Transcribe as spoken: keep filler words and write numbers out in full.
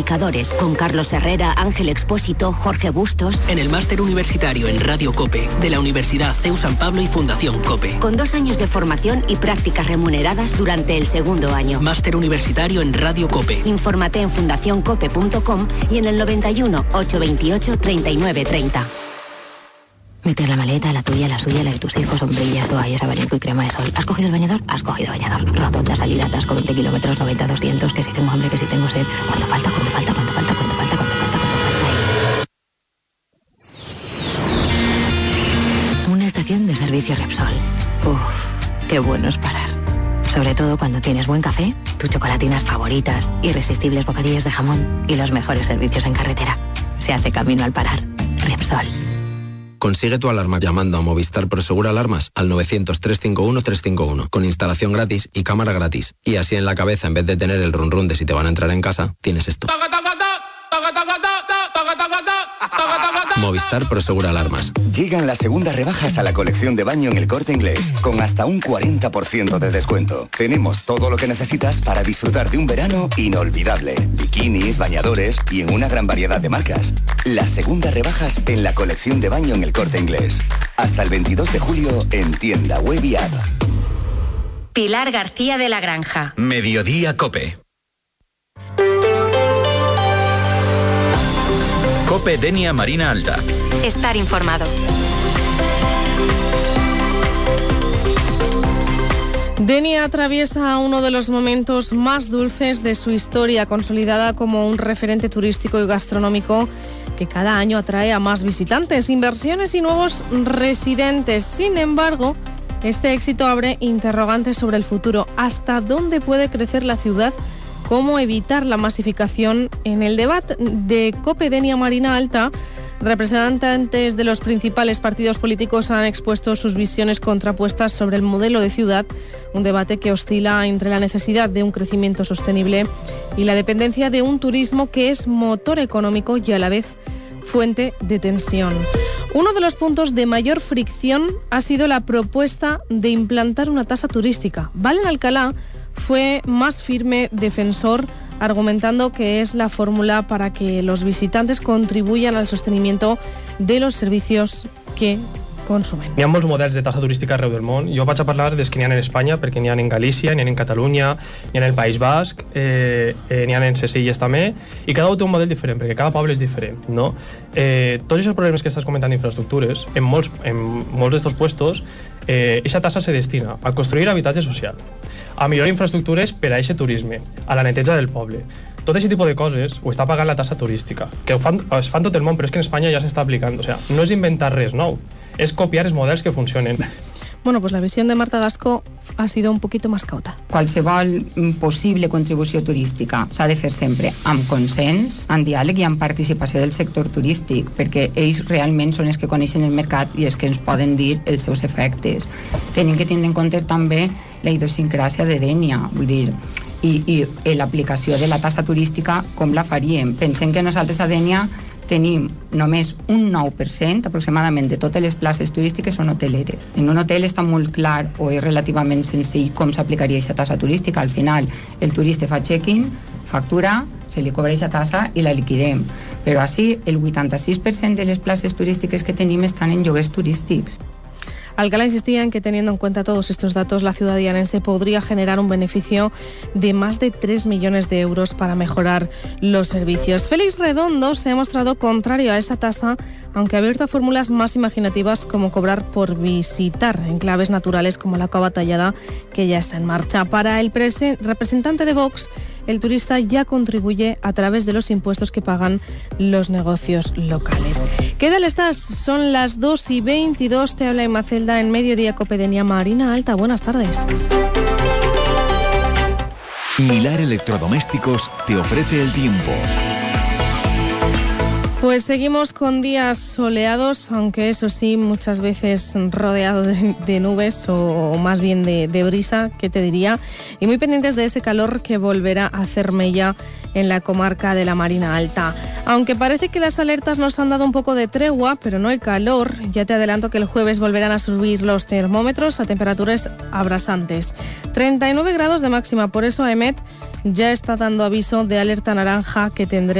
comunicadores, con Carlos Herrera, Ángel Expósito, Jorge Bustos. En el máster universitario en Radio COPE, de la Universidad C E U San Pablo y Fundación COPE. Con dos años de formación y prácticas remuneradas durante el segundo año. Máster universitario en Radio COPE. Infórmate en fundación cope punto com y en el noventa y uno, ochocientos veintiocho, treinta y nueve treinta. Meter la maleta, la tuya, la suya, la de tus hijos, sombrillas, toallas, abanico y crema de sol. ¿Has cogido el bañador? Has cogido bañador. Rotonda, salida, atasco, veinte kilómetros, noventa, doscientos, que si tengo hambre, que si tengo sed. ¿Cuánto falta? ¿Cuánto falta? ¿Cuánto falta? ¿Cuánto falta? ¿Cuánto falta? ¿Cuánto falta? Una estación de servicio Repsol. Uf, qué bueno es parar. Sobre todo cuando tienes buen café, tus chocolatinas favoritas, irresistibles bocadillos de jamón y los mejores servicios en carretera. Se hace camino al parar. Repsol. Consigue tu alarma llamando a Movistar Prosegur Alarmas al novecientos, trescientos cincuenta y uno, trescientos cincuenta y uno con instalación gratis y cámara gratis. Y así en la cabeza, en vez de tener el run run de si te van a entrar en casa, tienes esto. Movistar Prosegur Alarmas. Llegan las segundas rebajas a la colección de baño en El Corte Inglés, con hasta un cuarenta por ciento de descuento. Tenemos todo lo que necesitas para disfrutar de un verano inolvidable. Bikinis, bañadores y en una gran variedad de marcas. Las segundas rebajas en la colección de baño en El Corte Inglés. Hasta el veintidós de julio en tienda web y app. Pilar García de la Granja. Mediodía COPE. COPE Denia Marina Alta. Estar informado. Denia atraviesa uno de los momentos más dulces de su historia, consolidada como un referente turístico y gastronómico que cada año atrae a más visitantes, inversiones y nuevos residentes. Sin embargo, este éxito abre interrogantes sobre el futuro. ¿Hasta dónde puede crecer la ciudad? ¿Cómo evitar la masificación? En el debate de COPE Denia Marina Alta, representantes de los principales partidos políticos han expuesto sus visiones contrapuestas sobre el modelo de ciudad, un debate que oscila entre la necesidad de un crecimiento sostenible y la dependencia de un turismo que es motor económico y a la vez fuente de tensión. Uno de los puntos de mayor fricción ha sido la propuesta de implantar una tasa turística. Valen Alcalá fue más firme defensor, argumentando que es la fórmula para que los visitantes contribuyan al sostenimiento de los servicios que consumen. Hi ha molts models de tassa turística arreu del món. Jo vaig a parlar dels que n'hi ha en Espanya, perquè n'hi ha en Galícia, n'hi ha en Catalunya, n'hi ha en el País Basc, eh, eh, n'hi ha en ses Illes també, i cada un té un model diferent, perquè cada poble és diferent, no? Eh, tots aquests problemes que estàs comentant d'infraestructures, en molts, en molts d'estos puestos, eh, aquesta tassa se destina a construir habitatge social, a millorar infraestructures per a aquest turisme, a la neteja del poble. Tot aquest tipus de coses ho està pagant la tassa turística, que ho fan, es fan tot el món, però és que en Espanya ja s'està aplicant. O sea, no és inventar res nou, es copiar els models que funcionen. Bueno, pues la visión de Marta Gasco ha sido un poquito más cauta. Qualsevol possible contribució turística s'ha de fer sempre amb consens, amb diàleg i amb participació del sector turístic, perquè ells realment són els que coneixen el mercat i els que ens poden dir els seus efectes. Tenim que tindre en compte també la idiosincràsia de Denia, vull dir, i, i l'aplicació de la tassa turística, com la faríem. Pensem que nosaltres a Denia tenim només un nou per cent aproximadament de totes les places turístiques són hoteleres. En un hotel està molt clar o és relativament senzill com s'aplicaria aquesta tassa turística. Al final, el turista fa check-in, factura, se li cobra aquesta tassa i la liquidem. Però així, el vuitanta-sis per cent de les places turístiques que tenim estan en lloguers turístics. Alcalá insistía en que, teniendo en cuenta todos estos datos, la ciudad dianense podría generar un beneficio de más de tres millones de euros para mejorar los servicios. Félix Redondo se ha mostrado contrario a esa tasa, aunque ha abierto a fórmulas más imaginativas como cobrar por visitar enclaves naturales como la Cova Tallada, que ya está en marcha. Para el representante de Vox, el turista ya contribuye a través de los impuestos que pagan los negocios locales. ¿Qué tal estás? Son las dos y veintidós, te habla Emma Celda en Mediodía COPE Denia Marina Alta. Buenas tardes. Milar Electrodomésticos te ofrece el tiempo. Pues seguimos con días soleados, aunque eso sí, muchas veces rodeado de, de nubes o, o más bien de, de brisa, ¿qué te diría? Y muy pendientes de ese calor que volverá a hacer mella en la comarca de la Marina Alta. Aunque parece que las alertas nos han dado un poco de tregua, pero no el calor. Ya te adelanto que el jueves volverán a subir los termómetros a temperaturas abrasantes. treinta y nueve grados de máxima, por eso AEMET ya está dando aviso de alerta naranja que tendré